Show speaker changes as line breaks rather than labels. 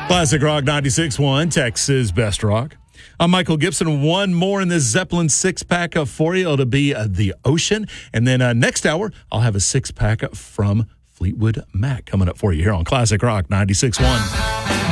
Classic Rock 96.1, Texas Best Rock. I'm Michael Gibson. One more in this Zeppelin six-pack for you. It'll be The Ocean. And then next hour, I'll have a six-pack from Fleetwood Mac coming up for you here on Classic Rock 96.1.